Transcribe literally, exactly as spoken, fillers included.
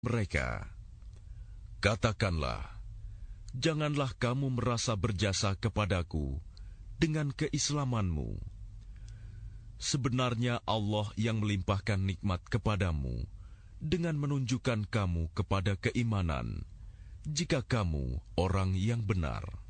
mereka, katakanlah, janganlah kamu merasa berjasa kepadaku dengan keislamanmu. Sebenarnya Allah yang melimpahkan nikmat kepadamu dengan menunjukkan kamu kepada keimanan, jika kamu orang yang benar.